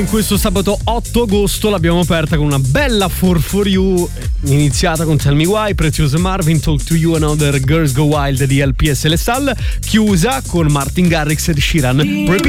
Questo sabato 8 agosto l'abbiamo aperta con una bella 4for iniziata con Tell Me Why, Preziosa Marvin, Talk to You, Another Girls Go Wild di LPS Le Sal, chiusa con Martin Garrix e Sheeran.